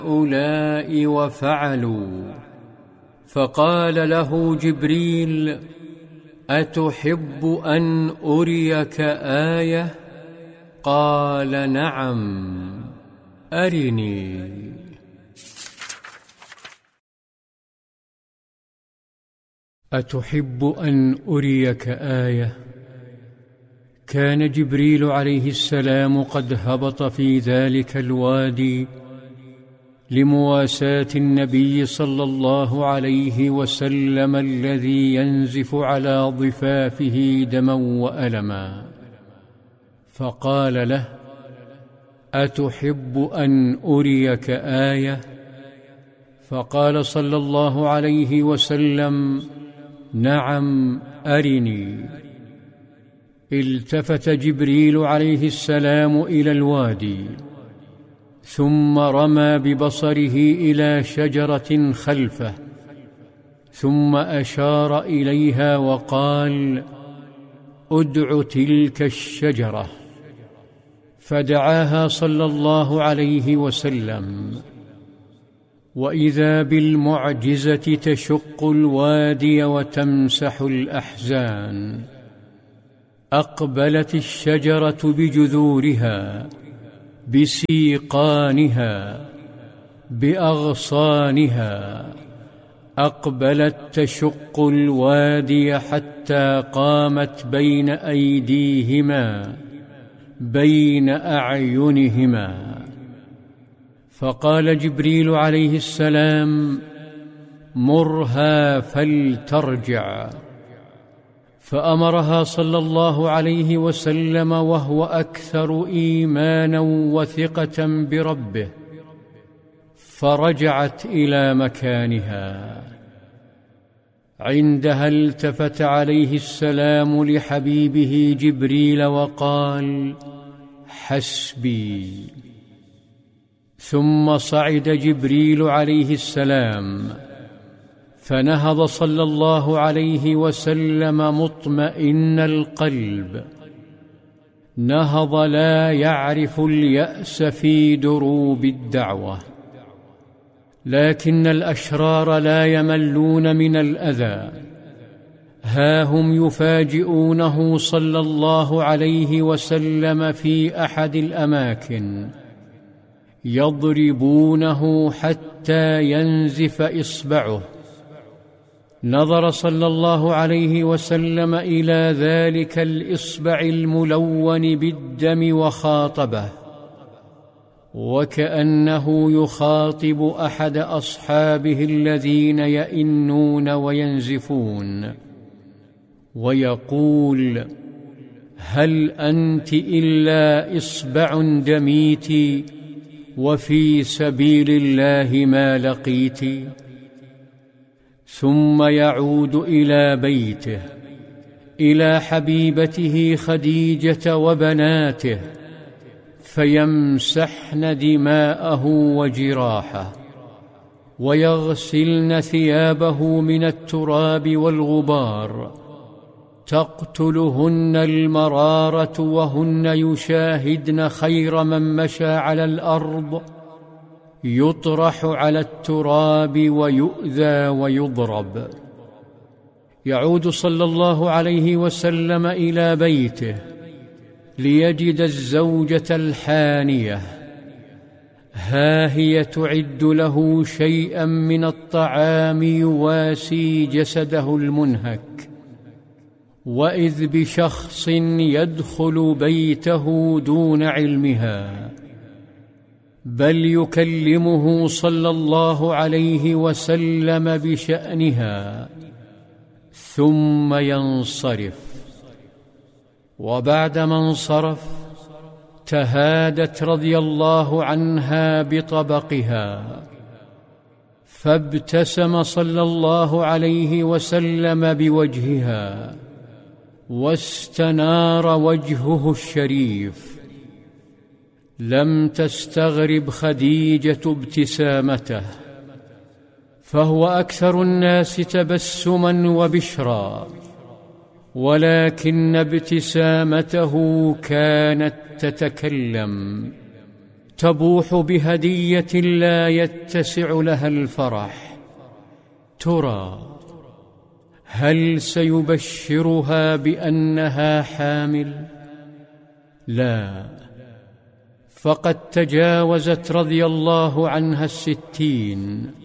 هؤلاء وفعلوا. فقال له جبريل: أتحب أن أريك آية؟ قال: نعم، أرني. أتحب أن أريك آية؟ كان جبريل عليه السلام قد هبط في ذلك الوادي لمواساة النبي صلى الله عليه وسلم الذي ينزف على ضفافه دما وألما، فقال له: أتحب أن أريك آية؟ فقال صلى الله عليه وسلم: نعم، أرني. التفت جبريل عليه السلام إلى الوادي، ثم رمى ببصره إلى شجرة خلفه، ثم أشار إليها وقال: أدع تلك الشجرة. فدعاها صلى الله عليه وسلم، وإذا بالمعجزة تشق الوادي وتمسح الأحزان. أقبلت الشجرة بجذورها، بسيقانها، بأغصانها، أقبلت تشق الوادي حتى قامت بين أيديهما، بين أعينهما. فقال جبريل عليه السلام: مرها فلترجع. فأمرها صلى الله عليه وسلم وهو أكثر إيمانا وثقة بربه، فرجعت إلى مكانها. عندها التفت عليه السلام لحبيبه جبريل وقال: حسبي. ثم صعد جبريل عليه السلام، فنهض صلى الله عليه وسلم مطمئن القلب، نهض لا يعرف اليأس في دروب الدعوة. لكن الأشرار لا يملون من الأذى، ها هم يفاجئونه صلى الله عليه وسلم في أحد الأماكن، يضربونه حتى ينزف إصبعه. نظر صلى الله عليه وسلم إلى ذلك الإصبع الملون بالدم وخاطبه، وكأنه يخاطب أحد أصحابه الذين يئنون وينزفون، ويقول: هل أنت إلا إصبع دميت وفي سبيل الله ما لقيت؟ ثم يعود إلى بيته، إلى حبيبته خديجة وبناته، فيمسحن دماءه وجراحه، ويغسلن ثيابه من التراب والغبار، تقتلهن المرارة وهن يشاهدن خير من مشى على الأرض يطرح على التراب ويؤذى ويضرب. يعود صلى الله عليه وسلم إلى بيته ليجد الزوجة الحانية، ها هي تعد له شيئا من الطعام يواسي جسده المنهك، وإذ بشخص يدخل بيته دون علمها، بل يكلمه صلى الله عليه وسلم بشأنها، ثم ينصرف. وبعدما انصرف تهادت رضي الله عنها بطبقها، فابتسم صلى الله عليه وسلم بوجهها، واستنار وجهه الشريف. لم تستغرب خديجة ابتسامته، فهو أكثر الناس تبسما وبشرا، ولكن ابتسامته كانت تتكلم، تبوح بهدية لا يتسع لها الفرح. ترى هل سيبشرها بأنها حامل؟ لا، فقد تجاوزت رضي الله عنها 60،